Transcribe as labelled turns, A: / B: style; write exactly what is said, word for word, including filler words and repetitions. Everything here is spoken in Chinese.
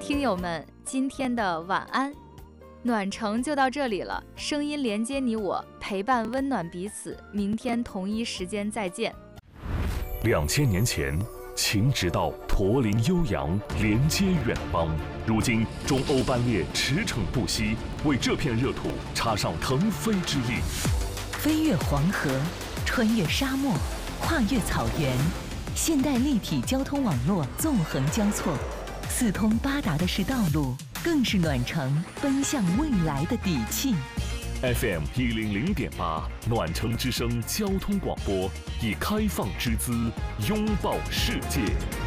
A: 听友们，今天的晚安暖城就到这里了，声音连接你我，陪伴温暖彼此，明天同一时间再见。
B: 两千年前，秦直道驼铃悠扬，连接远邦。如今，中欧班列驰骋不息，为这片热土插上腾飞之翼。
C: 飞越黄河，穿越沙漠，跨越草原，现代立体交通网络纵横交错，四通八达的是道路，更是暖城奔向未来的底气。
B: F M 一零零点八，暖城之声交通广播，以开放之姿拥抱世界。